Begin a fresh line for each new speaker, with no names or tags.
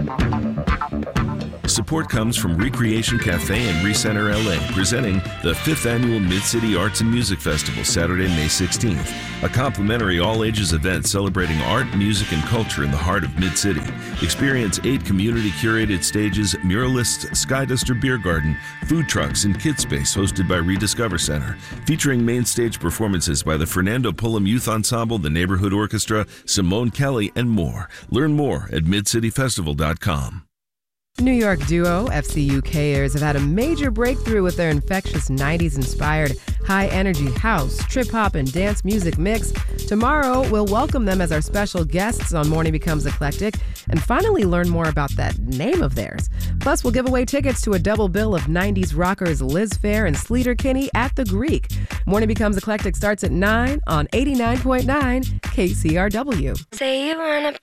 Support comes from Recreation Cafe and Recenter LA, presenting the 5th Annual Mid-City Arts and Music Festival, Saturday, May 16th. A complimentary all-ages event celebrating art, music, and culture in the heart of Mid-City. Experience 8 community-curated stages, muralists, Skyduster Beer Garden, food trucks, and kid space hosted by Rediscover Center. Featuring main stage performances by the Fernando Pullum Youth Ensemble, the Neighborhood Orchestra, Simone Kelly, and more. Learn more at midcityfestival.com.
New York duo FCUKers have had a major breakthrough with their infectious 90s-inspired high-energy house, trip-hop, and dance music mix. Tomorrow, we'll welcome them as our special guests on Morning Becomes Eclectic and finally learn more about that name of theirs. Plus, we'll give away tickets to a double bill of 90s rockers Liz Phair and Sleater Kinney at The Greek. Morning Becomes Eclectic starts at 9 on 89.9 KCRW.
Say you wanna